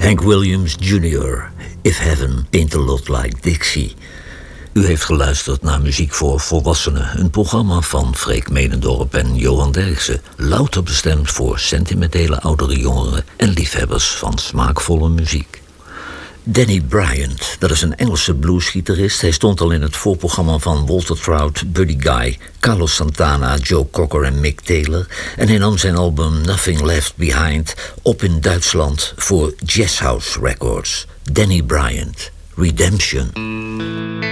Hank Williams Jr., If Heaven Ain't a Lot Like Dixie. U heeft geluisterd naar Muziek voor Volwassenen, een programma van Freek Menendorp en Johan Derksen, louter bestemd voor sentimentele oudere jongeren en liefhebbers van smaakvolle muziek. Danny Bryant, dat is een Engelse bluesgitarist. Hij stond al in het voorprogramma van Walter Trout, Buddy Guy, Carlos Santana, Joe Cocker en Mick Taylor. En hij nam zijn album Nothing Left Behind op in Duitsland voor Jazzhouse Records. Danny Bryant, Redemption.